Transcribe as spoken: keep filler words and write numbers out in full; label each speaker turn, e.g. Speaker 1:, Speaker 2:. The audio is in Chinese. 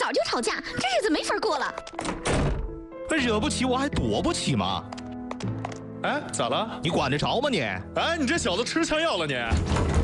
Speaker 1: 早就吵架，这日子没法过了。
Speaker 2: 惹不起我还躲不起吗？
Speaker 3: 哎，咋了？
Speaker 2: 你管得着吗你？
Speaker 3: 哎，你这小子吃枪药了你！